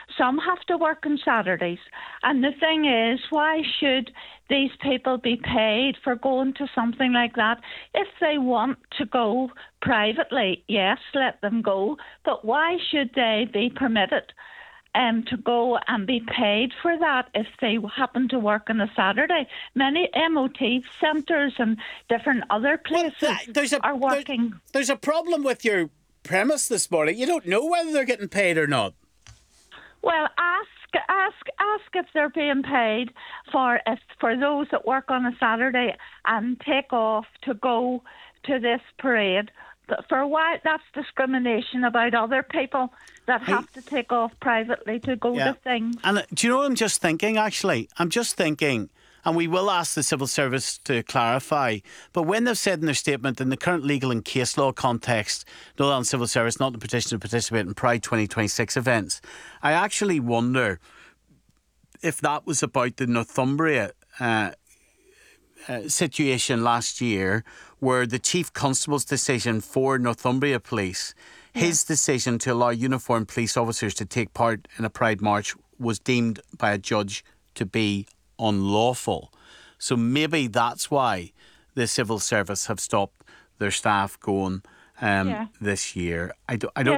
Some have to work on Saturdays. And the thing is, why should these people be paid for going to something like that? If they want to go privately, yes, let them go. But why should they be permitted to go and be paid for that if they happen to work on a Saturday? Many MOT centres and different other places are working. There's a problem with your premise this morning. You don't know whether they're getting paid or not. Well, ask if they're being paid for those that work on a Saturday and take off to go to this parade. For why that's discrimination about other people that have to take off privately to go to things. And do you know what I'm just thinking, actually? I'm just thinking, and we will ask the Civil Service to clarify, but when they've said in their statement, in the current legal and case law context, Northern Ireland Civil Service not in a petition to participate in Pride 2026 events, I actually wonder if that was about the Northumbria situation last year, where the Chief Constable's decision for Northumbria Police, his decision to allow uniformed police officers to take part in a Pride march was deemed by a judge to be unlawful. So maybe that's why the Civil Service have stopped their staff going this year. I don't